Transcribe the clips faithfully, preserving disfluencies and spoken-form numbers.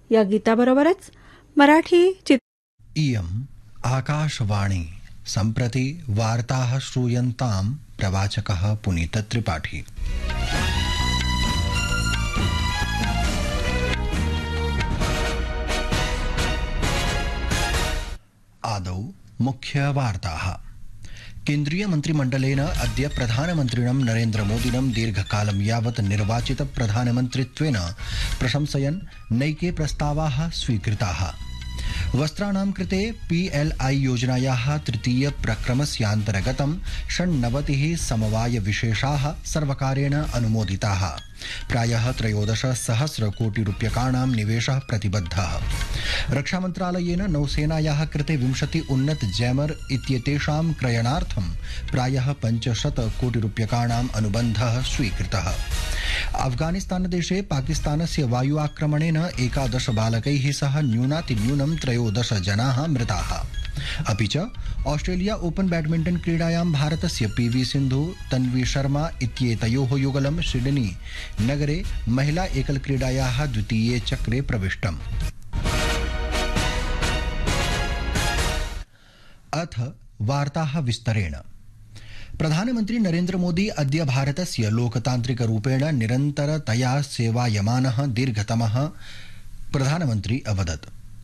या गीताबरोबरच मराठी चित्र इयम् आकाशवाणी सम्प्रति वार्ताः श्रूयन्ताम् प्रवाचकः पुनीत त्रिपाठी। आदौ मुख्य वार्ताः। केन्द्रीय मन्त्रिमण्डलेन अद्य प्रधानमन्त्रिणं नरेन्द्र मोदिनं दीर्घकालं यावत् निर्वाचित प्रधानमन्त्रित्वेन प्रशंसयन् नैके प्रस्तावाः स्वीकृताः। वस्त्राणां कृते पीएलआई योजनायाः तृतीय प्रक्रमस्यान्तर्गतं षण्णवतिः समवाय विशेषाः सर्वकारेण अनुमोदिताः। प्रायः त्रयोदश सहस्र कोटि रूप्यकाणां निवेशः प्रतिबद्धः। रक्षामन्त्रालयेन नौसेनायाः कृते विंशति उन्नत जैमर इत्येतेषां क्रयणार्थं प्रायः पञ्चशत कोटि रूप्यकाणाम् अनुबन्धः स्वीकृतः। अफगानिस्तानदेशे पाकिस्तानस्य वायु आक्रमणेन एकादश बालकैः सह न्यूनातिन्यूनं त्रयोदश जनाः मृताः। अपि च ऑस्ट्रेलिया ओपन बैडमिंटन क्रीडायां भारतस्य पीवी सिन्धु तन्वी शर्मा इत्येतयोः युगलं सिडनी नगरे महिला एकल क्रीडायाः द्वितीये चक्रे प्रविष्टम्। अथ वार्ताः विस्तरेण। प्रधानमन्त्री नरेन्द्र मोदी अद्य भारतस्य लोकतान्त्रिकरूपेण निरन्तरतया सेवायमानः दीर्घतमः प्रधानमन्त्री अवदत्।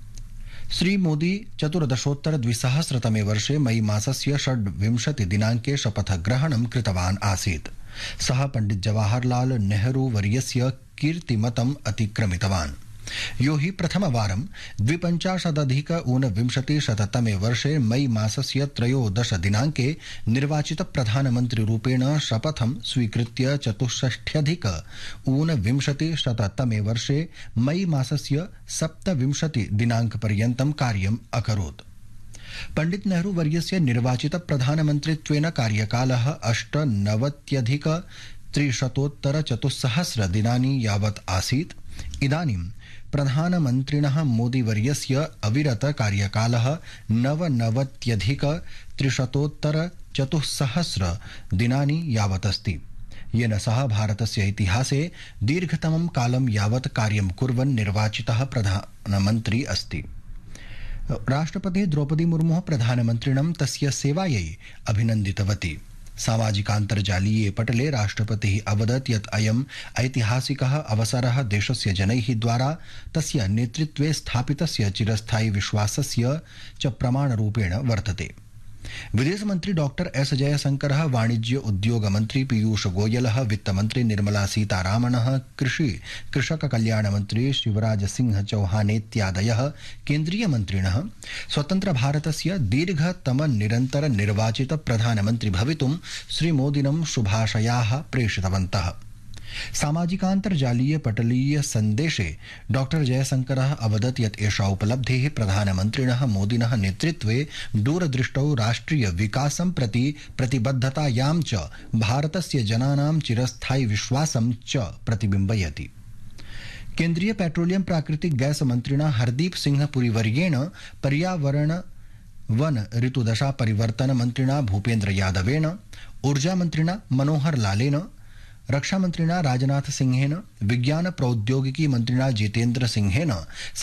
श्री मोदी चतुर्दशोत्तर द्विसहस्रतमे वर्षे मई मासस्य षड्विंशति दिनाङ्के शपथग्रहणं कृतवान् आसीत्। सः पण्डित जवाहरलाल नेहरू वर्यस्य कीर्तिमतम् अतिक्रमितवान्, यो हि प्रथमवारं द्विपञ्चाशदधिक ऊनविंशतिशततमे वर्षे मई मासस्य त्रयोदश दिनाङ्के निर्वाचित प्रधानमन्त्रिरूपेण शपथं स्वीकृत्य चतुष्षष्ट्यधिक ऊनविंशतिशततमे वर्षे मई मासस्य सप्तविंशति दिनाङ्कपर्यन्तं कार्यम् अकरोत्। पण्डित नेहरू वर्यस्य निर्वाचित प्रधानमन्त्रित्वेन कार्यकालः अष्टनवत्यधिक त्रिशतोत्तर चतुस्सहस्र दिनानि यावत् आसीत्। इदानीं प्रधानमन्त्रिणः मोदीवर्यस्य अविरत कार्यकालः नवनवत्यधिक त्रिशतोत्तर चतुस्सहस्र दिनानि यावत् अस्ति, येन सह भारतस्य इतिहासे दीर्घतमं कालं यावत् कार्यं कुर्वन् निर्वाचितः प्रधानमन्त्री अस्ति। राष्ट्रपतिः द्रौपदी मुर्मुः प्रधानमन्त्रिणं तस्य सेवायै अभिनन्दितवती। सामाजिकान्तर्जालीये पटले राष्ट्रपतिः अवदत् यत् अयम् ऐतिहासिकः अवसरः देशस्य जनैः द्वारा तस्य नेतृत्वे स्थापितस्य चिरस्थायी विश्वासस्य च प्रमाणरूपेण वर्तते। विदेशमन्त्री डॉक्टर एस जयशंकरः, वाणिज्य उद्योग मन्त्री पीयूष गोयलः, वित्तमन्त्री निर्मला सीतारामनः, कृषि कृषक कल्याण मन्त्री शिवराज सिंह चौहानेत्यादयः केन्द्रीयमन्त्रिणः स्वतन्त्र भारतस्य दीर्घतम निरन्तर निर्वाचित प्रधानमन्त्री भवितुं श्रीमोदिनं शुभाशयाः प्रेषितवन्तः। सामाजिकान्तर्जालीय पटलीय सन्देशे डॉक्टर जयशंकरः अवदत् यत् एषा उपलब्धिः प्रधानमन्त्रिणः मोदिनः नेतृत्वे दूरदृष्टौ राष्ट्रिय विकासं प्रति प्रतिबद्धतायां च भारतस्य जनानां चिरस्थायी विश्वासं च प्रतिबिम्बयति। केन्द्रीय पेट्रोलियम प्राकृतिक गैस मन्त्रिणा हरदीप सिंह पुरीवर्येण पर्यावरण वन ऋतुदशा परिवर्तन मन्त्रिणा भूपेन्द्र यादवेन, ऊर्जा मन्त्रिणा मनोहर लालेन, रक्षामन्त्रिणा राजनाथ सिंहेन, विज्ञान प्रौद्योगिकी मन्त्रिणा जितेन्द्र सिंहेन